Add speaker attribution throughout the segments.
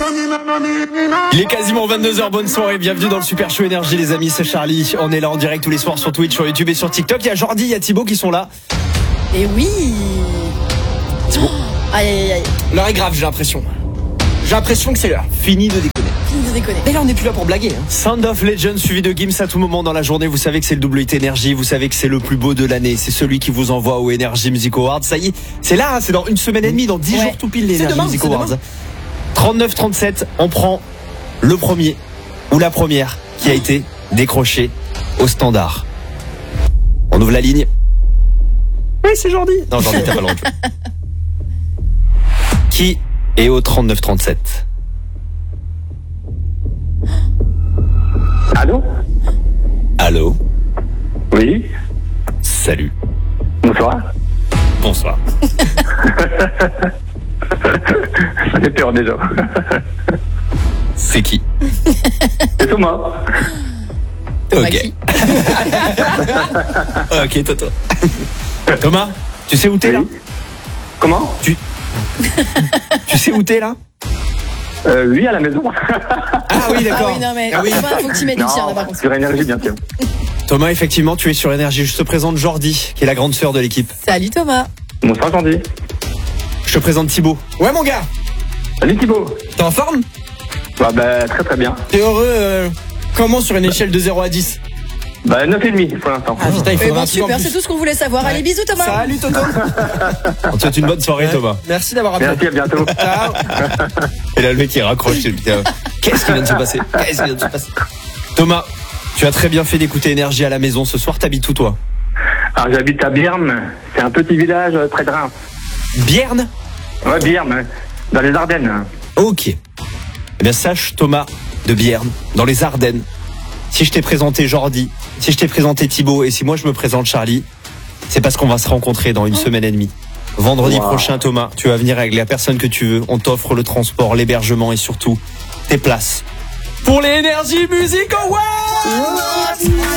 Speaker 1: Il est quasiment 22h, bonne soirée, bienvenue dans le Super Show Énergie les amis, c'est Charlie. On est là en direct tous les soirs sur Twitch, sur YouTube et sur TikTok. Il y a Jordi, il y a Thibaut qui sont là.
Speaker 2: Et oui.
Speaker 1: Thibaut.
Speaker 2: Aïe aïe aïe.
Speaker 1: L'heure est grave, j'ai l'impression. J'ai l'impression que c'est l'heure. Fini de déconner.
Speaker 2: Et
Speaker 1: là on n'est plus là pour blaguer Sound of Legends suivi de Gims à tout moment dans la journée. Vous savez que c'est le double hit énergie. Vous savez que c'est le plus beau de l'année. C'est celui qui vous envoie au Energy Music Awards. Ça y est, c'est là, c'est dans une semaine et demie, dans 10 jours tout pile les Energy Music Awards. 39-37, on prend le premier ou la première qui a été décrochée au standard. On ouvre la ligne. Oui, c'est Jordi. Non, Jordi, t'as pas le droit. Qui est au 39-37?
Speaker 3: Allô?
Speaker 4: Allô?
Speaker 3: Oui?
Speaker 4: Salut.
Speaker 3: Bonsoir.
Speaker 4: Bonsoir.
Speaker 3: Ça fait peur déjà.
Speaker 4: C'est qui?
Speaker 3: C'est Thomas.
Speaker 4: Ok. Ok, Toto.
Speaker 1: Thomas, tu sais où t'es là?
Speaker 3: Comment?
Speaker 1: Tu sais où t'es là?
Speaker 3: Oui, à la maison.
Speaker 1: Ah oui, d'accord.
Speaker 2: Ah oui, non mais faut que tu mettes du tir là par contre.
Speaker 3: Sur énergie, bien sûr.
Speaker 1: Thomas, effectivement, tu es sur Énergie. Je te présente Jordi, qui est la grande sœur de l'équipe.
Speaker 2: Salut Thomas.
Speaker 3: Bonsoir, Jordi.
Speaker 1: Je te présente Thibaut. Ouais, mon gars.
Speaker 3: Salut Thibaut.
Speaker 1: T'es en forme?
Speaker 3: Bah, très très bien.
Speaker 1: T'es heureux comment sur une échelle de 0 à 10?
Speaker 3: Bah, 9,5 pour l'instant.
Speaker 1: Ah putain, il faudra
Speaker 2: Bon,
Speaker 1: un truc en
Speaker 2: super,
Speaker 1: plus.
Speaker 2: c'est tout ce qu'on voulait savoir. Allez, bisous Thomas.
Speaker 1: Salut Toto. On te souhaite une bonne soirée Thomas.
Speaker 4: Merci d'avoir appelé.
Speaker 3: Merci, à bientôt.
Speaker 1: Ciao. Et là le mec il raccroche. Qu'est-ce qui vient de se passer? Qu'est-ce qui vient de se passer? Thomas, tu as très bien fait d'écouter Énergie à la maison. Ce soir, t'habites où toi?
Speaker 3: Alors, j'habite à Bierne. C'est un petit village près de Reims.
Speaker 1: Bierne?
Speaker 3: Ouais, Bierne, dans les Ardennes.
Speaker 1: Ok. Eh bien sache Thomas de Bierne, dans les Ardennes. Si je t'ai présenté Jordi, si je t'ai présenté Thibaut et si moi je me présente Charlie, c'est parce qu'on va se rencontrer dans une semaine et demie. Vendredi prochain Thomas, tu vas venir avec la personne que tu veux. On t'offre le transport, l'hébergement et surtout tes places pour les Energy Music Awards.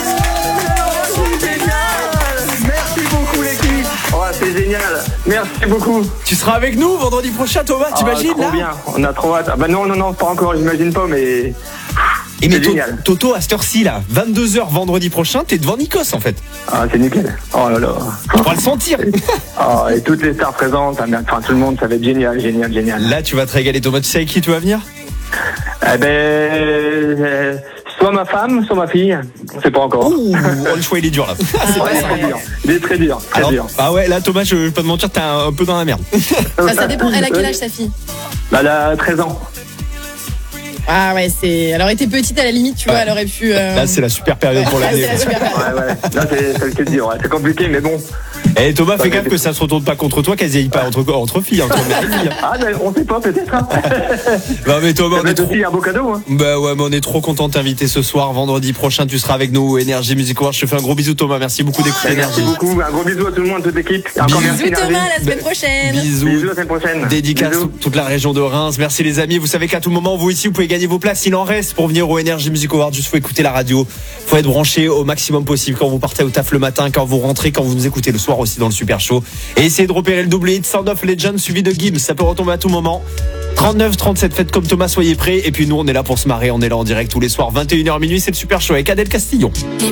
Speaker 3: Merci beaucoup l'équipe. Oh, c'est génial. Merci beaucoup.
Speaker 1: Tu seras avec nous vendredi prochain Thomas, t'imagines
Speaker 3: trop
Speaker 1: là?
Speaker 3: bien. On a trop hâte. Ah bah non, pas encore, j'imagine pas, mais...
Speaker 1: Et mais
Speaker 3: c'est génial.
Speaker 1: Toto, à cette heure-ci là, 22h vendredi prochain, t'es devant Nikos en fait.
Speaker 3: Ah, c'est nickel. Oh là là.
Speaker 1: Tu pourras le sentir.
Speaker 3: Oh, et toutes les stars présentes, enfin tout le monde, ça va être génial.
Speaker 1: Là tu vas te régaler Thomas, tu sais avec qui tu vas venir?
Speaker 3: Eh ben, soit ma femme, soit ma fille. On sait pas encore.
Speaker 1: Ouh, le choix il est dur là.
Speaker 3: Il est très dur.
Speaker 1: Alors, ah ouais, là Thomas, je vais pas te mentir, t'es un peu dans la merde.
Speaker 2: Ça dépend. Elle a quel âge sa fille?
Speaker 3: Bah, elle a 13 ans.
Speaker 2: Ah ouais, elle aurait été petite à la limite, tu vois, elle aurait pu...
Speaker 1: Là c'est la super période pour l'année.
Speaker 2: c'est la super période.
Speaker 3: Ouais. Là, c'est le cas de dire. Ouais. C'est compliqué, mais bon.
Speaker 1: Eh Thomas, fais gaffe que ça se retourne pas contre toi, qu'elles aillent pas entre filles, entre mères et filles.
Speaker 3: Ah, mais on sait pas, peut-être. Hein.
Speaker 1: Non mais Thomas, on est trop...
Speaker 3: aussi un beau cadeau. Hein.
Speaker 1: Bah ouais, mais on est trop content de t'inviter ce soir. Vendredi prochain, tu seras avec nous au Energy Music Awards. Je te fais un gros bisou Thomas, merci beaucoup d'écouter
Speaker 3: Merci
Speaker 1: Énergie.
Speaker 3: beaucoup. Un gros bisou à tout le monde, toute l'équipe. Et encore merci,
Speaker 2: Bisous Thomas,
Speaker 3: Énergie.
Speaker 2: la semaine prochaine.
Speaker 3: Bisous la semaine prochaine.
Speaker 1: Dédicace
Speaker 3: Bisous.
Speaker 1: toute la région de Reims. Merci les amis. Vous savez qu'à tout moment, vous ici, vous pouvez gagner vos places. Il en reste pour venir au Energy Music Awards. Juste faut écouter la radio. Faut être branché au maximum possible quand vous partez au taf le matin, quand vous rentrez, quand vous nous écoutez le soir aussi dans le Super Show. Et essayez de repérer le double hit Sound of Legends suivi de Gims. Ça peut retomber à tout moment. 39-37, faites comme Thomas, soyez prêts. Et puis nous, on est là pour se marrer. On est là en direct tous les soirs, 21h minuit. C'est le Super Show avec Adèle Castillon.